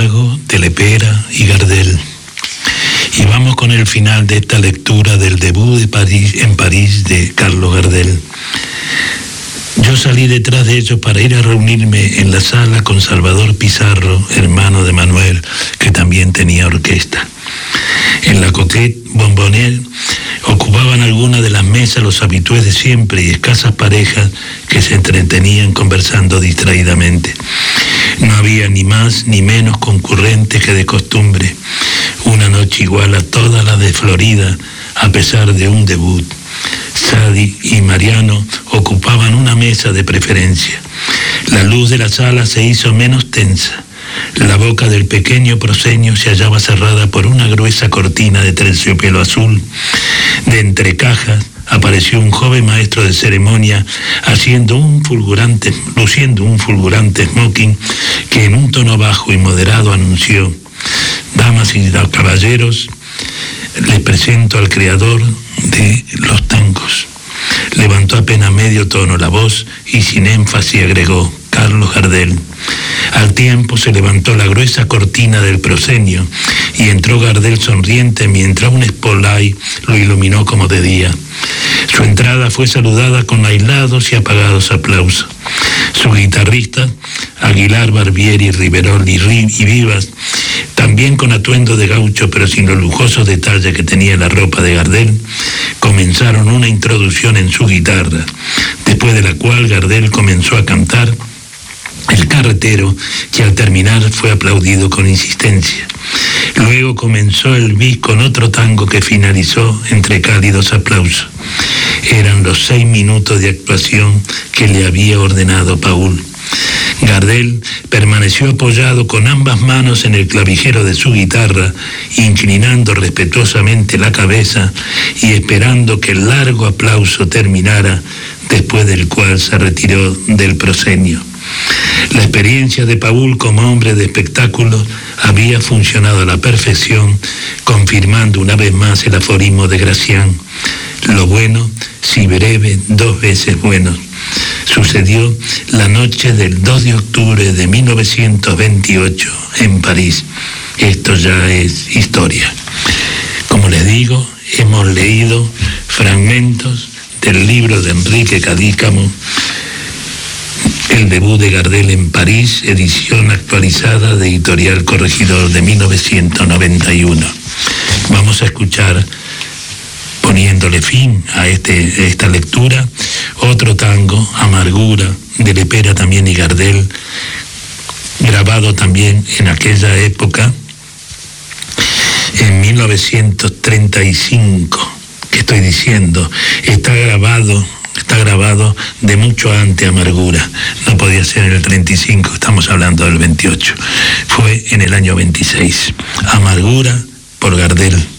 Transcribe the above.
Camargo, de Lepera y Gardel. Y vamos con el final de esta lectura del debut en París de Carlos Gardel. Yo salí detrás de ellos para ir a reunirme en la sala con Salvador Pizarro, hermano de Manuel, que también tenía orquesta. En la Coquette Bombonel ocupaban algunas de las mesas los habitués de siempre y escasas parejas que se entretenían conversando distraídamente. No había ni más ni menos concurrentes que de costumbre. Una noche igual a todas las de Florida, a pesar de un debut. Sadi y Mariano ocupaban una mesa de preferencia. La luz de la sala se hizo menos tensa. La boca del pequeño proscenio se hallaba cerrada por una gruesa cortina de terciopelo azul. De entre cajas apareció un joven maestro de ceremonia luciendo un fulgurante smoking que en un tono bajo y moderado anunció: damas y caballeros, les presento al creador de los tangos. Levantó apenas medio tono la voz y sin énfasis agregó: Carlos Gardel. Al tiempo se levantó la gruesa cortina del proscenio y entró Gardel sonriente mientras un spotlight lo iluminó como de día. Su entrada fue saludada con aislados y apagados aplausos. Su guitarrista, Aguilar, Barbieri, Riverol y Vivas, también con atuendo de gaucho pero sin los lujosos detalles que tenía la ropa de Gardel, comenzaron una introducción en su guitarra, después de la cual Gardel comenzó a cantar El carretero, que al terminar fue aplaudido con insistencia. Luego comenzó el bis con otro tango que finalizó entre cálidos aplausos. Eran los 6 minutos de actuación que le había ordenado Paul. Gardel permaneció apoyado con ambas manos en el clavijero de su guitarra, inclinando respetuosamente la cabeza y esperando que el largo aplauso terminara, después del cual se retiró del proscenio. La experiencia de Paul como hombre de espectáculo había funcionado a la perfección, confirmando una vez más el aforismo de Gracián: lo bueno, si breve, 2 veces bueno. Sucedió la noche del 2 de octubre de 1928 en París. Esto ya es historia. Como les digo, hemos leído fragmentos del libro de Enrique Cadícamo, El debut de Gardel en París, edición actualizada de Editorial Corregidor de 1991. Vamos a escuchar, poniéndole fin a esta lectura, otro tango, Amargura, de Lepera también y Gardel, grabado también en aquella época, en 1935. ¿Qué estoy diciendo? Está grabado de mucho antes Amargura. No podía ser en el 35, estamos hablando del 28. Fue en el año 26. Amargura por Gardel.